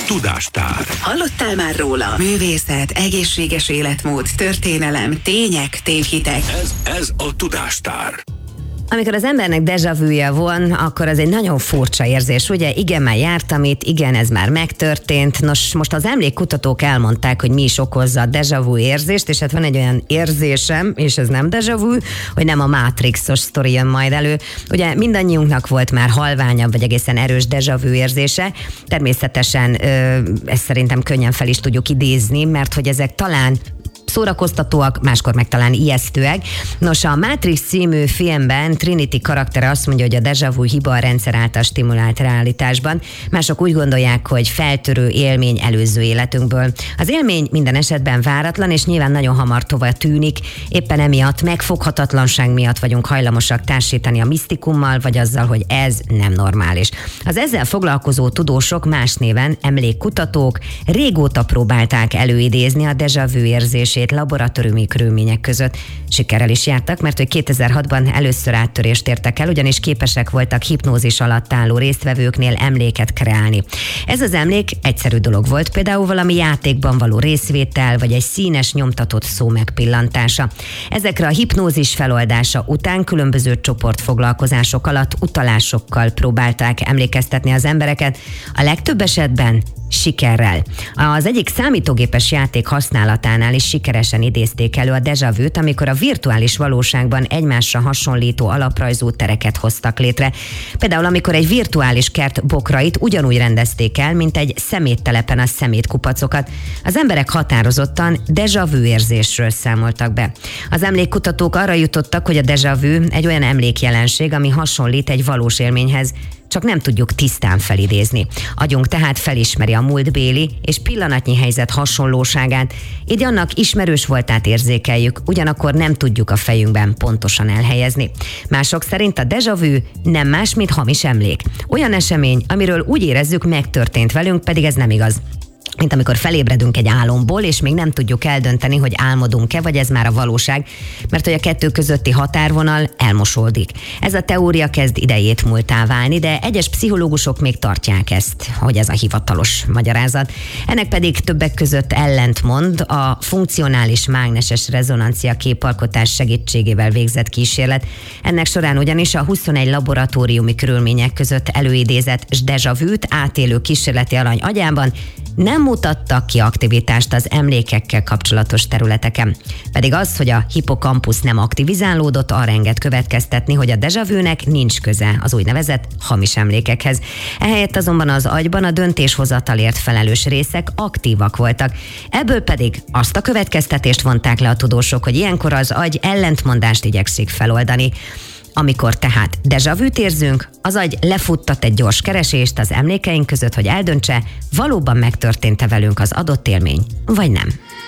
Tudástár. Hallottál már róla? Művészet, egészséges életmód, történelem, tények, tévhitek. Ez a Tudástár. Amikor az embernek déjà vu-ja van, akkor az egy nagyon furcsa érzés, ugye? Igen, már jártam itt, igen, ez már megtörtént. Nos, most az emlékkutatók elmondták, hogy mi is okozza a déjà vu érzést, és hát van egy olyan érzésem, és ez nem déjà vu, hogy nem a Matrixos sztori jön majd elő. Ugye mindannyiunknak volt már halványabb, vagy egészen erős déjà vu érzése. Természetesen ezt szerintem könnyen fel is tudjuk idézni, mert hogy ezek talán szórakoztatóak, máskor meg talán ijesztőek. Nos, a Matrix című filmben Trinity karaktere azt mondja, hogy a déjà vu hiba a rendszer által stimulált realitásban. Mások úgy gondolják, hogy feltörő élmény előző életünkből. Az élmény minden esetben váratlan, és nyilván nagyon hamar tovább tűnik. Éppen emiatt, megfoghatatlanság miatt vagyunk hajlamosak társítani a misztikummal, vagy azzal, hogy ez nem normális. Az ezzel foglalkozó tudósok, más néven emlékkutatók régóta próbálták előidézni a déjà vu érzését laboratóriumi körülmények között. Sikerrel is jártak, mert hogy 2006-ban először áttörést értek el, ugyanis képesek voltak hipnózis alatt álló résztvevőknél emléket kreálni. Ez az emlék egyszerű dolog volt, például valami játékban való részvétel, vagy egy színes nyomtatott szó megpillantása. Ezekre a hipnózis feloldása után különböző csoportfoglalkozások alatt utalásokkal próbálták emlékeztetni az embereket, a legtöbb esetben sikerrel. Az egyik számítógépes játék használatánál is sikeresen idézték elő a déjà vu-t, amikor a virtuális valóságban egymásra hasonlító alaprajzú tereket hoztak létre. Például amikor egy virtuális kert bokrait ugyanúgy rendezték el, mint egy szeméttelepen a szemétkupacokat. Az emberek határozottan déjà vu érzésről számoltak be. Az emlékkutatók arra jutottak, hogy a déjà vu egy olyan emlékjelenség, ami hasonlít egy valós élményhez, csak nem tudjuk tisztán felidézni. Agyunk tehát felismeri a múltbéli és pillanatnyi helyzet hasonlóságát, így annak ismerős voltát érzékeljük, ugyanakkor nem tudjuk a fejünkben pontosan elhelyezni. Mások szerint a déjà vu nem más, mint hamis emlék. Olyan esemény, amiről úgy érezzük, megtörtént velünk, pedig ez nem igaz. Mint amikor felébredünk egy álomból, és még nem tudjuk eldönteni, hogy álmodunk-e, vagy ez már a valóság, mert hogy a kettő közötti határvonal elmosódik. Ez a teória kezd idejét múltá válni, de egyes pszichológusok még tartják ezt, hogy ez a hivatalos magyarázat. Ennek pedig többek között ellentmond a funkcionális mágneses rezonancia képalkotás segítségével végzett kísérlet. Ennek során ugyanis a 21 laboratóriumi körülmények között előidézett déjà vu-t átélő kísérleti alany agyában nem mutattak ki aktivitást az emlékekkel kapcsolatos területeken. Pedig az, hogy a hippokampusz nem aktivizálódott, arra enged következtetni, hogy a déjà vu-nek nincs köze az úgynevezett hamis emlékekhez. Ehelyett azonban az agyban a döntéshozatalért felelős részek aktívak voltak. Ebből pedig azt a következtetést vonták le a tudósok, hogy ilyenkor az agy ellentmondást igyekszik feloldani. Amikor tehát déjà vu-t érzünk, az agy lefuttat egy gyors keresést az emlékeink között, hogy eldöntse, valóban megtörtént-e velünk az adott élmény, vagy nem.